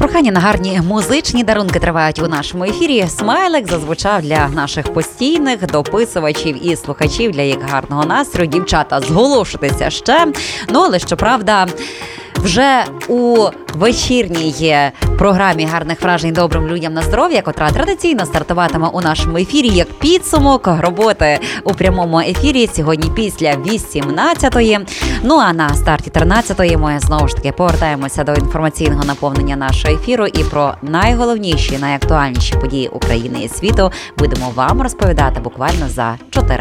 Прохання на гарні музичні дарунки тривають у нашому ефірі. Смайлик зазвучав для наших постійних дописувачів і слухачів для їх гарного настрою. Дівчата, зголошуйтеся ще. Але, щоправда, вже у вечірній програмі гарних вражень добрим людям на здоров'я, котра традиційно стартуватиме у нашому ефірі як підсумок роботи у прямому ефірі сьогодні після 18-ї. А на старті 13-ї ми знову ж таки повертаємося до інформаційного наповнення нашого ефіру і про найголовніші, найактуальніші події України і світу будемо вам розповідати буквально за 4